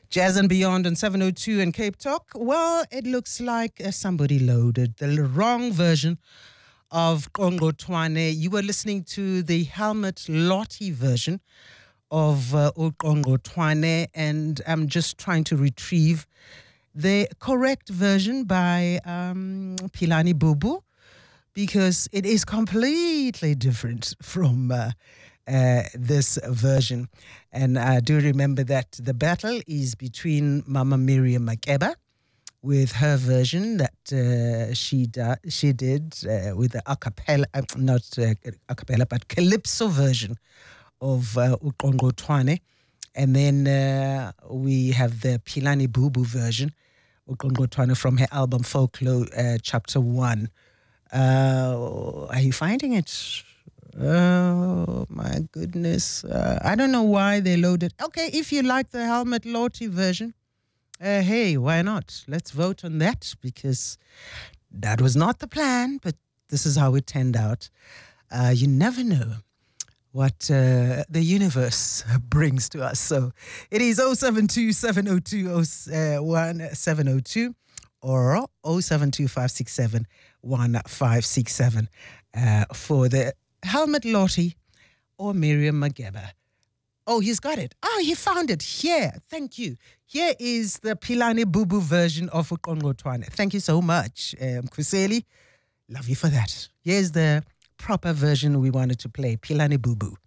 Jazz and Beyond on 702 and Cape Talk. Well, it looks like somebody loaded the wrong version of Qongqo Tshwane. You were listening to the Helmut Lottie version of Qongqo Tshwane, and I'm just trying to retrieve the correct version by Philani Bubu, because it is completely different from this version. And I do remember that the battle is between Mama Miriam Makeba with her version that she did with the a cappella, not a cappella, but calypso version of Qongqo Tshwane. And then we have the Philani Bubu version, Qongqo Tshwane, from her album Folklore Chapter 1. Are you finding it? Oh, my goodness. I don't know why they loaded. Okay, if you like the Helmut Lottie version, hey, why not? Let's vote on that, because that was not the plan, but this is how it turned out. You never know what the universe brings to us. So it is 072 702 1702 or 072 567 1567 for the Helmut Lottie or Miriam Makeba. Oh, he's got it. Oh, he found it. Here. Thank you. Here is the Philani Bubu version of Qongqo Tshwane. Thank you so much, Kuseli. Love you for that. Here's the proper version we wanted to play, Philani Bubu.